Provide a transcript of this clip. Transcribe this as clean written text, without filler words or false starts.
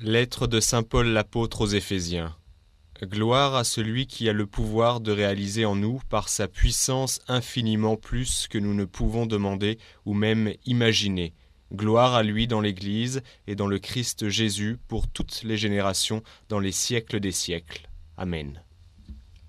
Lettre de saint Paul l'apôtre aux Éphésiens. Gloire à celui qui a le pouvoir de réaliser en nous, par sa puissance, infiniment plus que nous ne pouvons demander ou même imaginer. Gloire à lui dans l'Église et dans le Christ Jésus pour toutes les générations, dans les siècles des siècles. Amen.